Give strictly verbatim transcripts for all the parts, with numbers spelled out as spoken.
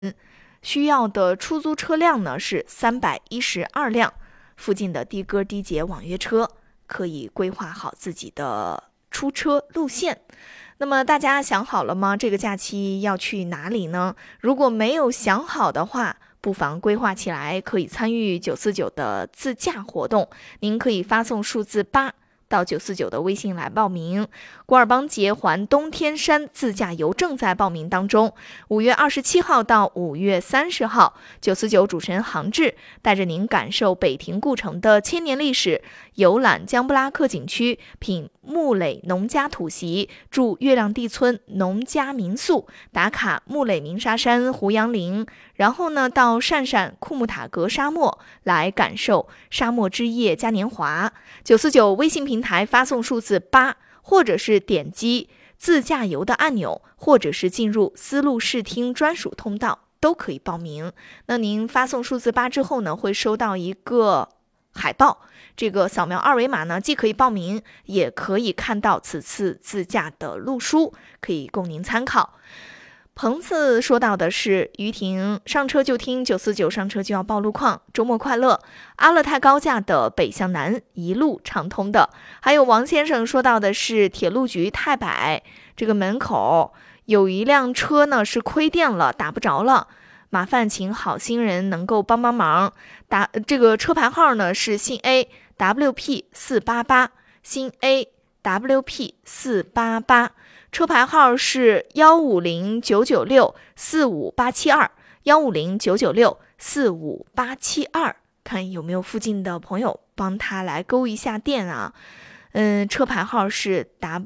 需要的出租车辆呢是三百一十二辆，附近的低歌低节网约车，可以规划好自己的出车路线。那么大家想好了吗？这个假期要去哪里呢？如果没有想好的话，不妨规划起来，可以参与九四九的自驾活动。您可以发送数字八到九四九的微信来报名。古尔邦节环东天山自驾游正在报名当中，五月二十七号到五月三十号，九四九主持人杭志带着您感受北亭故城的千年历史，游览江布拉克景区，品木垒农家土席，住月亮地村农家民宿，打卡木垒鸣沙山胡杨林，然后呢到鄯善库木塔格沙漠来感受沙漠之夜嘉年华。九四九微信平台发送数字八，或者是点击自驾游的按钮，或者是进入丝路视听专属通道，都可以报名。那您发送数字八之后呢，会收到一个海报，这个扫描二维码呢，既可以报名，也可以看到此次自驾的路书，可以供您参考。彭次说到的是于婷上车就听九四九，上车就要报路况，周末快乐。阿勒泰高架的北向南一路畅通的。还有王先生说到的是铁路局太柏这个门口有一辆车呢是亏电了，打不着了，麻烦请好心人能够帮帮忙。打这个车牌号呢是新 A W P 四八八，新 A W P 四八八，车牌号是幺五零九九六四五八七二，幺五零九九六四五八七二，看有没有附近的朋友帮他来勾一下电啊。嗯，车牌号是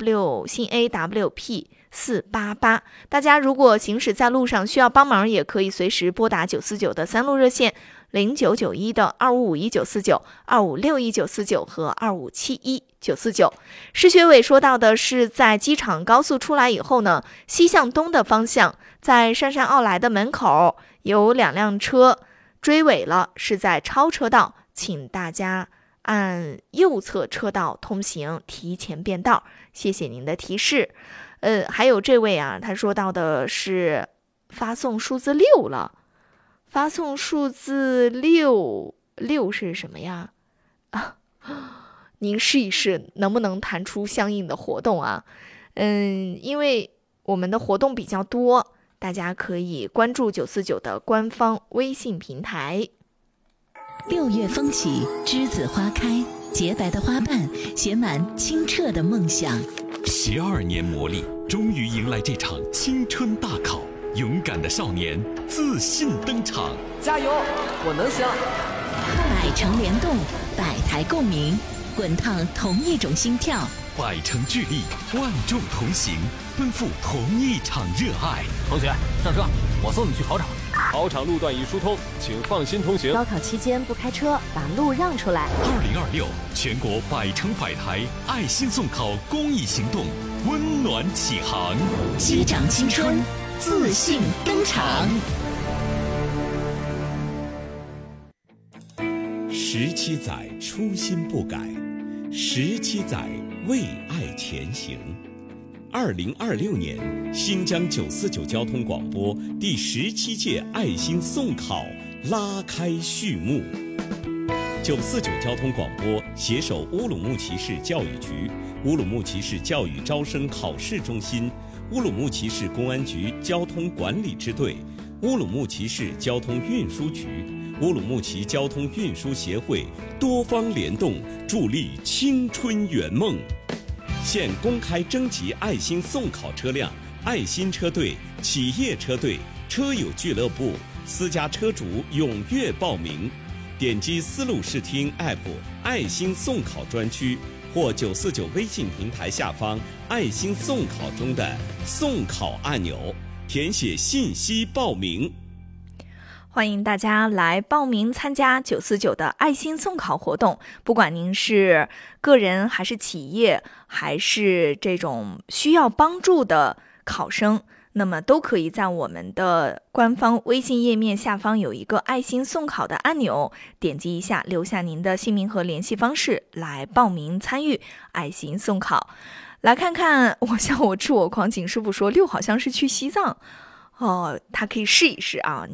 W 新 A W P 四八八。大家如果行驶在路上需要帮忙，也可以随时拨打九四九的三路热线零九九一的二五五一九四九、二五六一九四九和二五七一九四九。施学伟说到的是，在机场高速出来以后呢，西向东的方向，在杉杉奥莱的门口有两辆车追尾了，是在超车道，请大家按右侧车道通行，提前变道。谢谢您的提示。呃，还有这位啊，他说到的是发送数字六了。发送数字六，六是什么呀？啊，您试一试能不能弹出相应的活动啊？嗯，因为我们的活动比较多，大家可以关注九四九的官方微信平台。 六月风起，栀子花开，洁白的花瓣写满清澈的梦想。 十二年磨砺，终于迎来这场青春大考。勇敢的少年自信登场， 加油，我能行！ 百城联动，百台共鸣，滚烫同一种心跳， 百城聚力，万众同行，奔赴同一场热爱。 同学，上车，我送你去考场。 考场路段已疏通，请放心通行。 高考期间不开车，把路让出来。 二零二六全国百城百台爱心送考公益行动温暖启航， 击掌青春，自信登场。 十七载初心不改，十七载为爱前行。二零二六年，新疆九四九交通广播第十七届爱心送考拉开序幕。九四九交通广播携手乌鲁木齐市教育局、乌鲁木齐市教育招生考试中心、乌鲁木齐市公安局交通管理支队、乌鲁木齐市交通运输局、乌鲁木齐交通运输协会多方联动，助力青春圆梦。现公开征集爱心送考车辆、爱心车队、企业车队、车友俱乐部、私家车主踊跃报名。点击丝路视听 App 爱心送考专区或九四九微信平台下方爱心送考中的送考按钮，填写信息报名。 欢迎大家来报名参加九四九的爱心送考活动，不管您是个人还是企业，还是这种需要帮助的考生，那么都可以在我们的官方微信页面下方有一个爱心送考的按钮，点击一下，留下您的姓名和联系方式来报名参与爱心送考。来看看我笑我痴我狂，景师傅说六好像是去西藏哦，他可以试一试啊。